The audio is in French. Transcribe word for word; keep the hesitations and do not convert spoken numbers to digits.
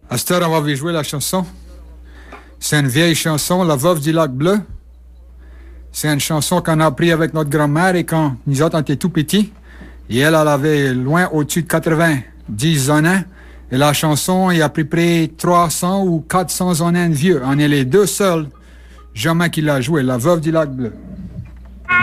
À cette heure, on va jouer la chanson. C'est une vieille chanson, La Veuve du Lac Bleu. C'est une chanson qu'on a appris avec notre grand-mère et quand nous autres, on était tout petits. Et elle, elle avait loin au-dessus de quatre-vingt-dix ans. Et la chanson, il a pris près trois cents ou quatre cents ans vieux. On est les deux seuls jamais qu'il a joué, La Veuve du Lac Bleu.